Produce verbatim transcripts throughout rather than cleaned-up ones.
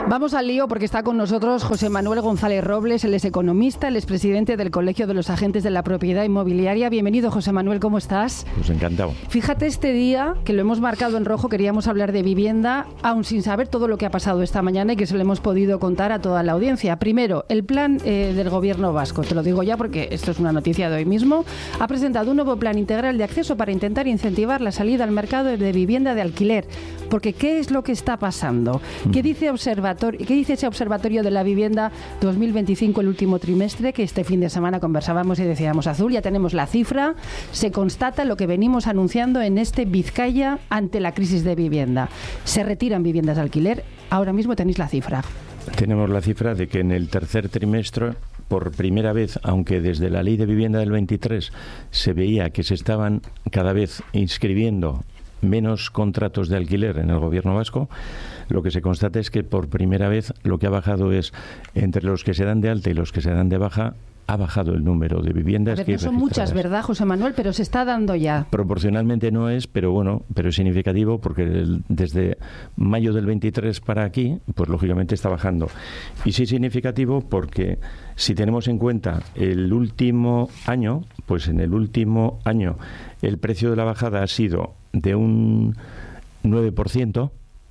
Vamos al lío porque está con nosotros José Manuel González Robles, él es economista, él es presidente del Colegio de los Agentes de la Propiedad Inmobiliaria. Bienvenido, José Manuel, ¿cómo estás? Pues encantado. Fíjate, este día, que lo hemos marcado en rojo, queríamos hablar de vivienda, aún sin saber todo lo que ha pasado esta mañana y que se lo hemos podido contar a toda la audiencia. Primero, el plan eh, del gobierno vasco, te lo digo ya porque esto es una noticia de hoy mismo, ha presentado un nuevo plan integral de acceso para intentar incentivar la salida al mercado de vivienda de alquiler. Porque, ¿qué es lo que está pasando? ¿Qué dice observatorio, qué dice ese Observatorio de la Vivienda dos mil veinticinco, el último trimestre, que este fin de semana conversábamos y decíamos azul? Ya tenemos la cifra, se constata lo que venimos anunciando en este Vizcaya ante la crisis de vivienda. Se retiran viviendas de alquiler, ahora mismo tenéis la cifra. Tenemos la cifra de que en el tercer trimestre, por primera vez, aunque desde la Ley de Vivienda del veintitrés se veía que se estaban cada vez inscribiendo menos contratos de alquiler en el gobierno vasco, lo que se constata es que por primera vez lo que ha bajado es, entre los que se dan de alta y los que se dan de baja, ha bajado el número de viviendas. A ver, que no son muchas, ¿verdad, José Manuel? Pero se está dando ya. Proporcionalmente no es, pero bueno, pero es significativo porque el, desde mayo del veintitrés para aquí, pues lógicamente está bajando. Y sí significativo porque si tenemos en cuenta el último año, pues en el último año el precio de la bajada ha sido de un nueve por ciento,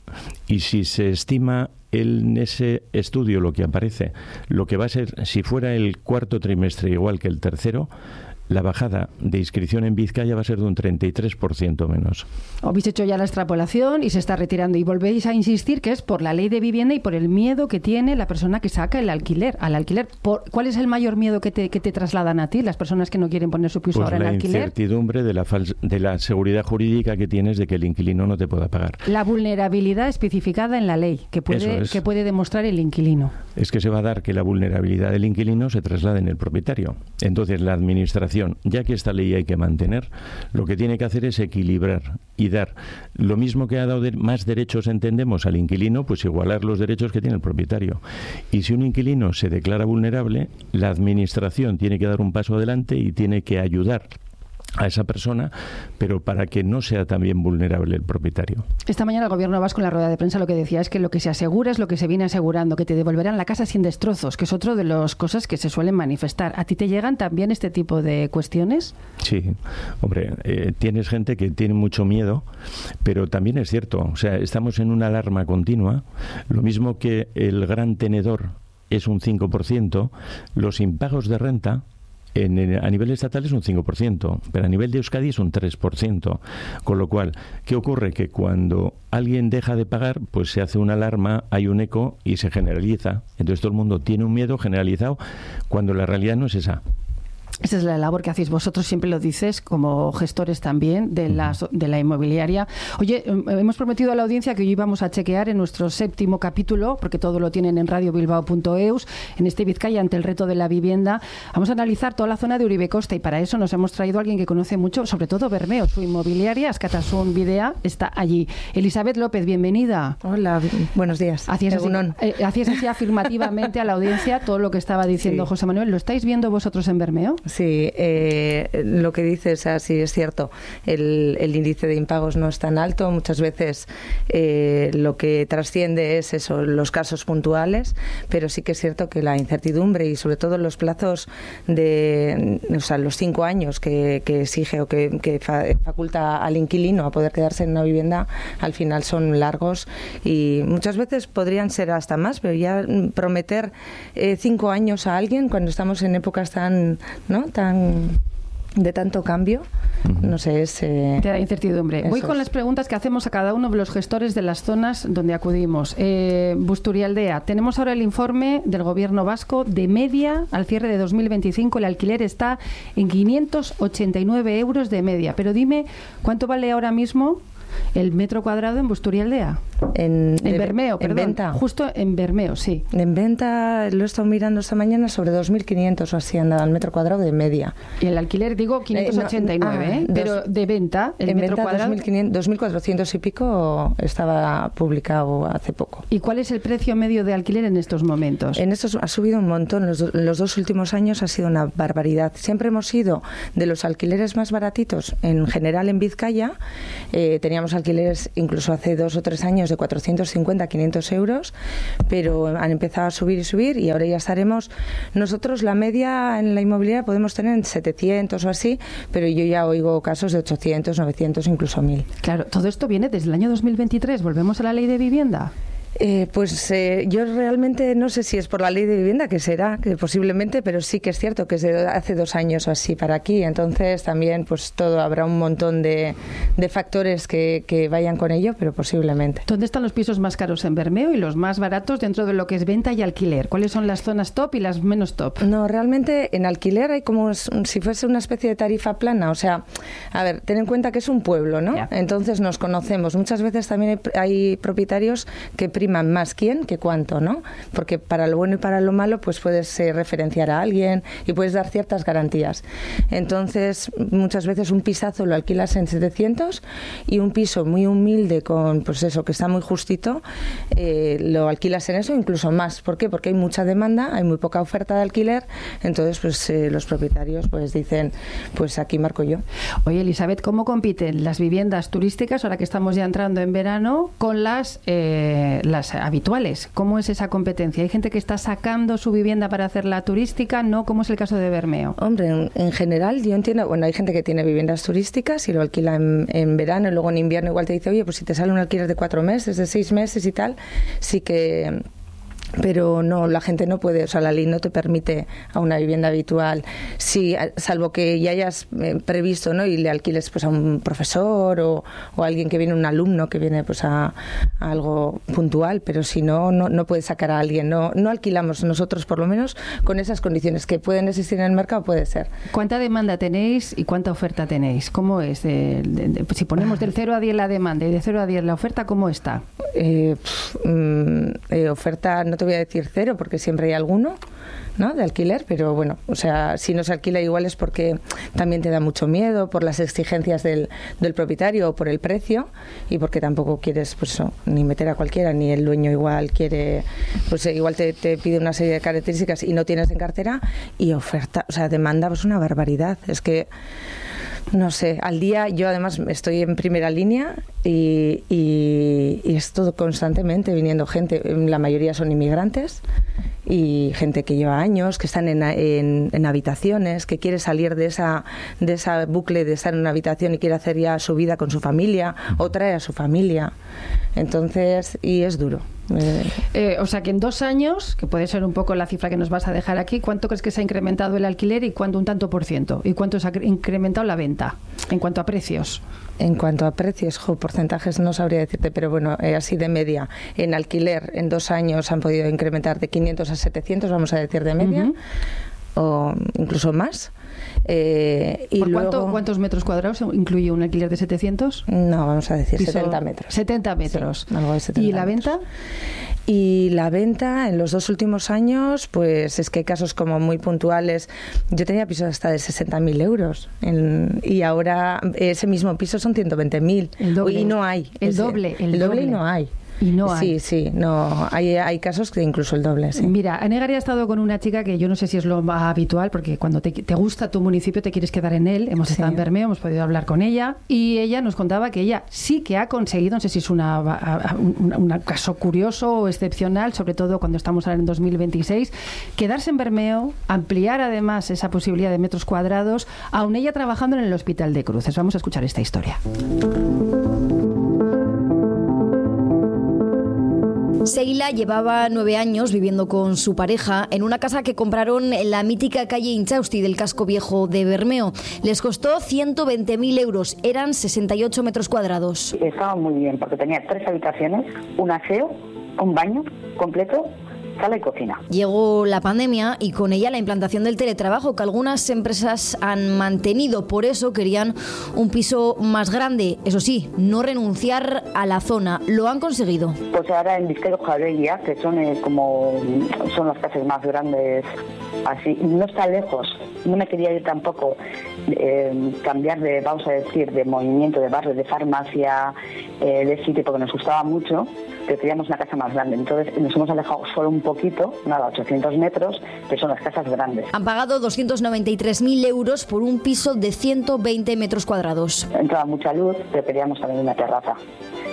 y si se estima en ese estudio lo que aparece, lo que va a ser, si fuera el cuarto trimestre igual que el tercero, la bajada de inscripción en Vizcaya va a ser de un treinta y tres por ciento menos. Habéis hecho ya la extrapolación y se está retirando. Y volvéis a insistir que es por la ley de vivienda y por el miedo que tiene la persona que saca el alquiler, al alquiler. Por, ¿cuál es el mayor miedo que te, que te trasladan a ti, las personas que no quieren poner su piso pues ahora en alquiler? La incertidumbre de la, fals- de la seguridad jurídica que tienes de que el inquilino no te pueda pagar. La vulnerabilidad especificada en la ley que puede, es. que puede demostrar el inquilino. Es que se va a dar que la vulnerabilidad del inquilino se traslade en el propietario. Entonces la administración, ya que esta ley hay que mantener, lo que tiene que hacer es equilibrar y dar lo mismo que ha dado de más derechos, entendemos, al inquilino, pues igualar los derechos que tiene el propietario. Y si un inquilino se declara vulnerable, la administración tiene que dar un paso adelante y tiene que ayudar a esa persona, pero para que no sea también vulnerable el propietario. Esta mañana el gobierno vasco en la rueda de prensa lo que decía es que lo que se asegura es lo que se viene asegurando, que te devolverán la casa sin destrozos, que es otro de las cosas que se suelen manifestar. ¿A ti te llegan también este tipo de cuestiones? Sí, hombre, eh, tienes gente que tiene mucho miedo, pero también es cierto, o sea, estamos en una alarma continua, lo mismo que el gran tenedor es un cinco por ciento, los impagos de renta En, en, a nivel estatal es un cinco por ciento, pero a nivel de Euskadi es un tres por ciento. Con lo cual, ¿qué ocurre? Que cuando alguien deja de pagar, pues se hace una alarma, hay un eco y se generaliza. Entonces todo el mundo tiene un miedo generalizado cuando la realidad no es esa. Esa es la labor que hacéis vosotros, siempre lo dices, como gestores también de la, de la inmobiliaria. Oye, hemos prometido a la audiencia que hoy íbamos a chequear en nuestro séptimo capítulo, porque todo lo tienen en radio bilbao punto eus, en este Vizcaya ante el reto de la vivienda. Vamos a analizar toda la zona de Uribe Costa y para eso nos hemos traído a alguien que conoce mucho, sobre todo Bermeo, su inmobiliaria, Askatasun Bidea, está allí. Elizabeth López, bienvenida. Hola, buenos días. Hacías así, eh, hacías así afirmativamente a la audiencia todo lo que estaba diciendo sí. José Manuel. ¿Lo estáis viendo vosotros en Bermeo? Sí, eh, lo que dices así es cierto. El, el índice de impagos no es tan alto. Muchas veces eh, lo que trasciende es eso, los casos puntuales, pero sí que es cierto que la incertidumbre y sobre todo los plazos de, o sea, los cinco años que, que exige o que, que faculta al inquilino a poder quedarse en una vivienda, al final son largos y muchas veces podrían ser hasta más, pero ya prometer eh, cinco años a alguien cuando estamos en épocas tan, ¿no? tan de tanto cambio, no sé, es... Eh, Te da incertidumbre. Voy con es. las preguntas que hacemos a cada uno de los gestores de las zonas donde acudimos. Eh, Busturialdea, tenemos ahora el informe del gobierno vasco. De media, al cierre de dos mil veinticinco, el alquiler está en quinientos ochenta y nueve euros de media. Pero dime, ¿cuánto vale ahora mismo el metro cuadrado en Busturialdea? En, en Bermeo, en perdón. venta. Justo en Bermeo, sí. En venta, lo he estado mirando esta mañana, sobre dos mil quinientos o así andaba el metro cuadrado de media. Y el alquiler, digo, quinientos ochenta y nueve, eh, no, ah, ¿eh? Dos, pero de venta, el en metro venta, cuadrado... dos mil cuatrocientos y pico estaba publicado hace poco. ¿Y cuál es el precio medio de alquiler en estos momentos? En estos ha subido un montón. Los, do, los dos últimos años ha sido una barbaridad. Siempre hemos sido de los alquileres más baratitos, en general en Vizcaya. Eh, teníamos alquileres incluso hace dos o tres años de cuatrocientos cincuenta a quinientos euros, pero han empezado a subir y subir y ahora ya estaremos, nosotros la media en la inmobiliaria podemos tener en setecientos o así, pero yo ya oigo casos de ochocientos, novecientos, incluso mil. Claro, todo esto viene desde el año dos mil veintitrés, volvemos a la ley de vivienda. Eh, pues eh, yo realmente no sé si es por la ley de vivienda, que será, que posiblemente, pero sí que es cierto que es de hace dos años o así para aquí. Entonces también pues todo habrá un montón de, de factores que, que vayan con ello, pero posiblemente. ¿Dónde están los pisos más caros en Bermeo y los más baratos dentro de lo que es venta y alquiler? ¿Cuáles son las zonas top y las menos top? No, realmente en alquiler hay como si fuese una especie de tarifa plana. O sea, a ver, ten en cuenta que es un pueblo, ¿no? Yeah. Entonces nos conocemos. Muchas veces también hay, hay propietarios que priman más quién que cuánto, ¿no? Porque para lo bueno y para lo malo pues puedes eh, referenciar a alguien y puedes dar ciertas garantías. Entonces muchas veces un pisazo lo alquilas en setecientos y un piso muy humilde con pues eso que está muy justito eh, lo alquilas en eso incluso más. ¿Por qué? Porque hay mucha demanda, hay muy poca oferta de alquiler, entonces pues eh, los propietarios pues dicen pues aquí marco yo. Oye, Elizabeth, ¿cómo compiten las viviendas turísticas ahora que estamos ya entrando en verano con las eh, las habituales? ¿Cómo es esa competencia? ¿Hay gente que está sacando su vivienda para hacerla turística? ¿No? ¿Cómo es el caso de Bermeo? Hombre, en, en general yo entiendo, bueno, hay gente que tiene viviendas turísticas y lo alquila en, en verano y luego en invierno igual te dice, oye, pues si te sale un alquiler de cuatro meses, de seis meses y tal, sí que... Pero no, la gente no puede, o sea, la ley no te permite a una vivienda habitual, si, salvo que ya hayas eh, previsto, ¿no? Y le alquiles pues a un profesor o, o a alguien que viene, un alumno que viene pues a, a algo puntual, pero si no, no, no puedes sacar a alguien, no, no alquilamos nosotros por lo menos con esas condiciones que pueden existir en el mercado, puede ser. ¿Cuánta demanda tenéis y cuánta oferta tenéis? ¿Cómo es? De, de, de, si ponemos del cero a diez la demanda y de cero a diez la oferta, ¿cómo está? Eh, pff, mm, eh, oferta no te voy a decir cero porque siempre hay alguno, ¿no? De alquiler, pero bueno, o sea, si no se alquila igual es porque también te da mucho miedo por las exigencias del, del propietario o por el precio y porque tampoco quieres pues eso, ni meter a cualquiera, ni el dueño igual quiere, pues igual te, te pide una serie de características y no tienes en cartera y oferta, o sea, demanda pues una barbaridad, es que no sé, al día yo además estoy en primera línea y, y, y es todo constantemente viniendo gente, la mayoría son inmigrantes y gente que lleva años, que están en, en, en habitaciones, que quiere salir de esa de esa bucle de estar en una habitación y quiere hacer ya su vida con su familia o trae a su familia. Entonces, y es duro. Eh, eh, o sea que en dos años, que puede ser un poco la cifra que nos vas a dejar aquí, ¿cuánto crees que se ha incrementado el alquiler y cuánto un tanto por ciento? ¿Y cuánto se ha incrementado la venta en cuanto a precios? En cuanto a precios, jo, porcentajes no sabría decirte, pero bueno, eh, así de media. En alquiler, en dos años han podido incrementar de quinientos a setecientos, vamos a decir de media, uh-huh. o incluso más. Eh, y ¿Por luego, cuánto, cuántos metros cuadrados incluye un alquiler de setecientos? No, vamos a decir Piso, setenta metros. setenta metros. Sí, algo de setenta ¿Y la metros. venta? Y la venta en los dos últimos años, pues es que hay casos como muy puntuales. Yo tenía pisos hasta de sesenta mil euros en, y ahora ese mismo piso son ciento veinte mil. Y no hay. El ese, doble. El, el doble, doble y no hay. Y no hay. Sí, sí, no, hay, hay casos que incluso el doble, sí. Mira, Anegar ha estado con una chica que yo no sé si es lo más habitual, porque cuando te, te gusta tu municipio te quieres quedar en él. Hemos sí. estado en Bermeo, hemos podido hablar con ella y ella nos contaba que ella sí que ha conseguido, no sé si es una, un, un caso curioso o excepcional, sobre todo cuando estamos ahora en dos mil veintiséis, quedarse en Bermeo, ampliar además esa posibilidad de metros cuadrados, aún ella trabajando en el Hospital de Cruces. Vamos a escuchar esta historia. Seila llevaba nueve años viviendo con su pareja en una casa que compraron en la mítica calle Inchausti del casco viejo de Bermeo. Les costó ciento veinte mil euros, eran sesenta y ocho metros cuadrados. Estaba muy bien porque tenía tres habitaciones, un aseo, un baño completo, sala y cocina. Llegó la pandemia y con ella la implantación del teletrabajo que algunas empresas han mantenido. Por eso querían un piso más grande. Eso sí, no renunciar a la zona. Lo han conseguido. Pues ahora en Vizcaya Jaureguia, que son eh, como son las casas más grandes, así no está lejos. No me quería ir tampoco eh, cambiar de, vamos a decir, de movimiento, de barrio, de farmacia, eh, de sitio, porque nos gustaba mucho, pero queríamos una casa más grande. Entonces nos hemos alejado solo un poquito, nada, ochocientos metros, que son las casas grandes. Han pagado doscientos noventa y tres mil euros por un piso de ciento veinte metros cuadrados. Entraba mucha luz, pero queríamos también una terraza.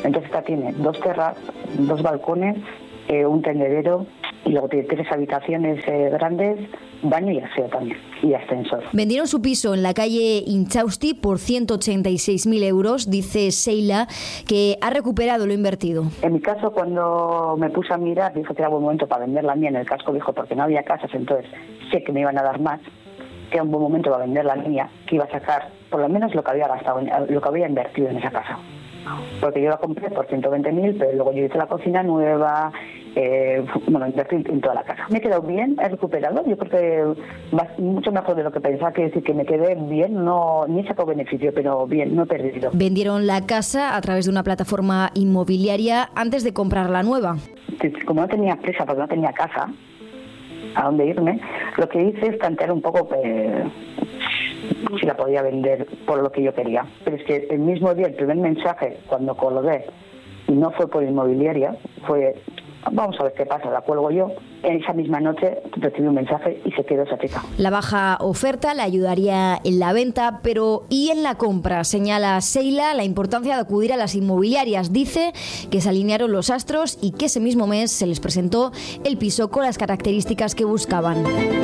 Entonces esta tiene dos terrazas, dos balcones, eh, un tendedero y luego tiene tres habitaciones eh, grandes, baño y aseo también, y ascensor. Vendieron su piso en la calle Inchausti por ciento ochenta y seis mil euros, dice Sheila, que ha recuperado lo invertido. En mi caso, cuando me puse a mirar, dije que era buen momento para vender la mía en el casco viejo porque no había casas, entonces sé que me iban a dar más, que era un buen momento para vender la mía, que iba a sacar por lo menos lo que había gastado, lo que había invertido en esa casa. Porque yo la compré por ciento veinte mil, pero luego yo hice la cocina nueva, eh, bueno, invertí en toda la casa. Me he quedado bien, he recuperado, yo creo que va mucho mejor de lo que pensaba, que decir que me quedé bien, no ni he sacado beneficio, pero bien, no he perdido. Vendieron la casa a través de una plataforma inmobiliaria antes de comprar la nueva. Como no tenía prisa, porque no tenía casa a dónde irme, lo que hice es plantear un poco eh, si la podía vender por lo que yo quería. Pero es que el mismo día, el primer mensaje, cuando colgué, y no fue por inmobiliaria, fue, vamos a ver qué pasa, la cuelgo yo. En esa misma noche recibí un mensaje y se quedó esa chica. La baja oferta le ayudaría en la venta, pero ¿y en la compra? Señala Sheila la importancia de acudir a las inmobiliarias. Dice que se alinearon los astros y que ese mismo mes se les presentó el piso con las características que buscaban.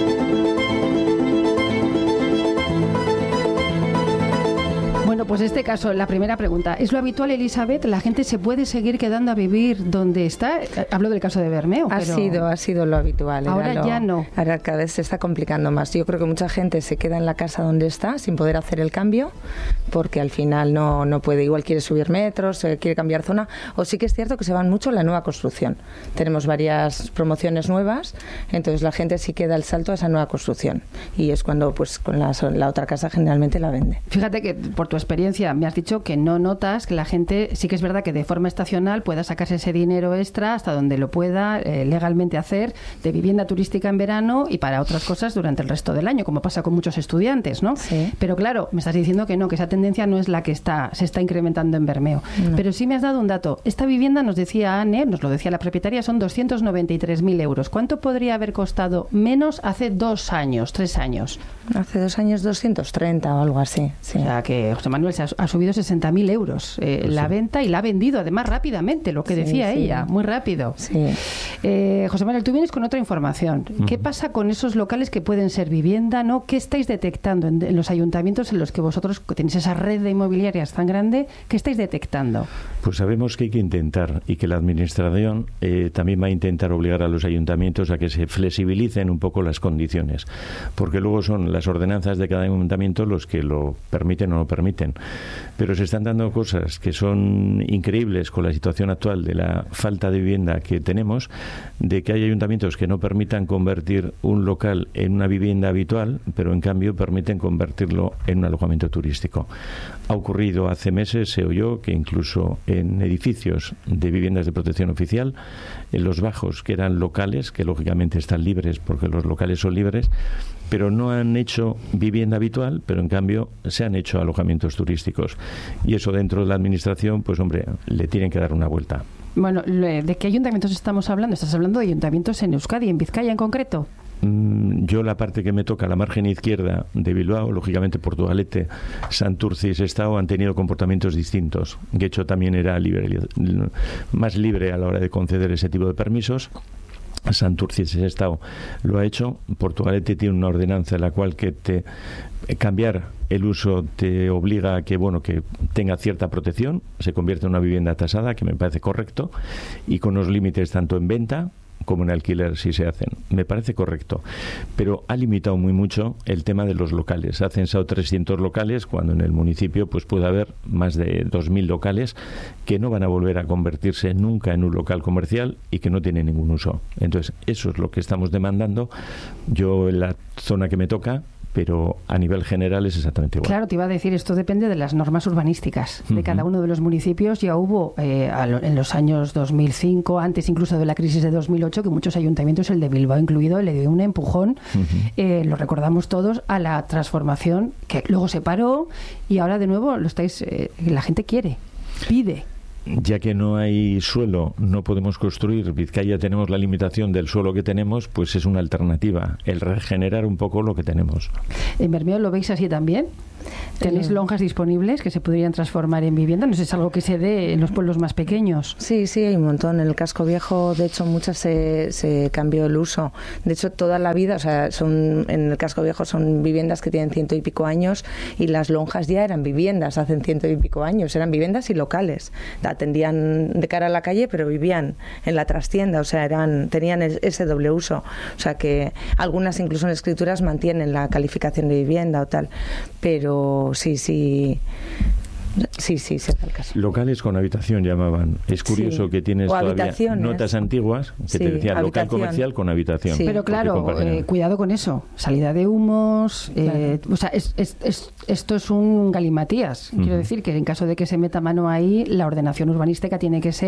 Bueno, pues este caso, la primera pregunta. ¿Es lo habitual, Elizabeth? ¿La gente se puede seguir quedando a vivir donde está? Hablo del caso de Bermeo. Ha pero... sido, ha sido lo habitual. Ahora lo, ya no. Ahora cada vez se está complicando más. Yo creo que mucha gente se queda en la casa donde está sin poder hacer el cambio, porque al final no, no puede. Igual quiere subir metros, eh, quiere cambiar zona. O sí que es cierto que se van mucho a la nueva construcción. Tenemos varias promociones nuevas, entonces la gente sí que da el salto a esa nueva construcción. Y es cuando pues con la, la otra casa generalmente la vende. Fíjate que por tu experiencia me has dicho que no notas que la gente, sí que es verdad que de forma estacional pueda sacarse ese dinero extra hasta donde lo pueda eh, legalmente hacer de vivienda turística en verano y para otras cosas durante el resto del año, como pasa con muchos estudiantes, ¿no? Sí. Pero claro, me estás diciendo que no, que esa tendencia no es la que está se está incrementando en Bermeo. No. Pero sí me has dado un dato. Esta vivienda, nos decía Anne, nos lo decía la propietaria, son doscientos noventa y tres mil euros. ¿Cuánto podría haber costado menos hace dos años, tres años? Hace dos años doscientos treinta o algo así. Sí. O sea que José Manuel se ha, ha subido sesenta mil euros eh, pues la sí. venta y la ha vendido además rápidamente, lo que sí, decía sí. ella, muy rápido. Sí. Eh, José Manuel, tú vienes con otra información. Uh-huh. ¿Qué pasa con esos locales que pueden ser vivienda, no? ¿Qué estáis detectando en, en los ayuntamientos en los que vosotros tenéis esa red de inmobiliarias tan grande? ¿Qué estáis detectando? Pues sabemos que hay que intentar y que la administración eh, también va a intentar obligar a los ayuntamientos a que se flexibilicen un poco las condiciones, porque luego son las ordenanzas de cada ayuntamiento los que lo permiten o no permiten. Pero se están dando cosas que son increíbles con la situación actual de la falta de vivienda que tenemos, de que hay ayuntamientos que no permitan convertir un local en una vivienda habitual, pero en cambio permiten convertirlo en un alojamiento turístico. Ha ocurrido hace meses, se oyó, que incluso en edificios de viviendas de protección oficial, en los bajos, que eran locales, que lógicamente están libres porque los locales son libres, pero no han hecho vivienda habitual, pero en cambio se han hecho alojamientos turísticos. Y eso dentro de la administración, pues hombre, le tienen que dar una vuelta. Bueno, ¿de qué ayuntamientos estamos hablando? ¿Estás hablando de ayuntamientos en Euskadi, en Vizcaya en concreto? Yo la parte que me toca, la margen izquierda de Bilbao, lógicamente Portugalete, Santurce y Sestao han tenido comportamientos distintos. Guecho también era libre, más libre a la hora de conceder ese tipo de permisos. Santurce y Sestao lo ha hecho. Portugalete tiene una ordenanza en la cual que te cambiar el uso te obliga a que bueno que tenga cierta protección, se convierte en una vivienda tasada, que me parece correcto, y con unos límites tanto en venta como en alquiler si se hacen. Me parece correcto, pero ha limitado muy mucho el tema de los locales. Ha censado trescientos locales cuando en el municipio pues puede haber más de dos mil locales que no van a volver a convertirse nunca en un local comercial y que no tienen ningún uso. Entonces, eso es lo que estamos demandando. Yo en la zona que me toca, pero a nivel general es exactamente igual. Claro, te iba a decir, esto depende de las normas urbanísticas de uh-huh. cada uno de los municipios. Ya hubo eh, en los años dos mil cinco, antes incluso de la crisis de dos mil ocho, que muchos ayuntamientos, el de Bilbao incluido, le dio un empujón, uh-huh. eh, lo recordamos todos, a la transformación, que luego se paró y ahora de nuevo lo estáis, eh, la gente quiere, pide. Ya que no hay suelo, no podemos construir, Vizcaya tenemos la limitación del suelo que tenemos, pues es una alternativa, el regenerar un poco lo que tenemos. ¿En Bermeo lo veis así también? ¿Tenéis lonjas disponibles que se podrían transformar en vivienda? No sé, es algo que se dé en los pueblos más pequeños. Sí, sí, hay un montón. En el casco viejo, de hecho, muchas se, se cambió el uso. De hecho, toda la vida, o sea, son en el casco viejo son viviendas que tienen ciento y pico años y las lonjas ya eran viviendas hace ciento y pico años. Eran viviendas y locales. Atendían de cara a la calle, pero vivían en la trastienda, o sea, eran tenían ese doble uso. O sea, que algunas incluso en escrituras mantienen la calificación de vivienda o tal. Pero sí, sí. Sí, sí, se da el caso. Locales con habitación llamaban. Es curioso sí. que tienes o todavía notas antiguas que sí, te decían habitación. Local comercial con habitación. Sí. Pero claro, eh, cuidado con eso. Salida de humos. Eh, claro. O sea, es, es, es, esto es un galimatías. Uh-huh. Quiero decir que en caso de que se meta mano ahí, la ordenación urbanística tiene que ser